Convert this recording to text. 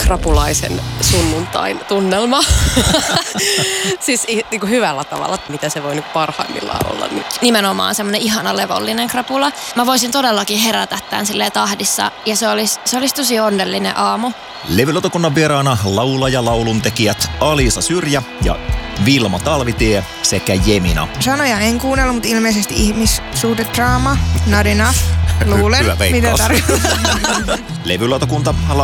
krapulaisen sunnuntain tunnelma. Siis niin kuin hyvällä tavalla, mitä se voi nyt parhaimmillaan olla nyt. Nimenomaan semmoinen ihana levollinen krapula. Mä voisin todellakin herätä tämän silleen tahdissa ja se olisi tosi onnellinen aamu. Levylautakunnan vieraana laulaja lauluntekijät Alisa Syrjä ja Vilma Talvitie sekä Jemina. Sanoja en kuunnella, mutta ilmeisesti ihmissuhdedraama. Not enough. Luulen, Hyvä mitä veikkaus. tarkoittaa. Levylautakunta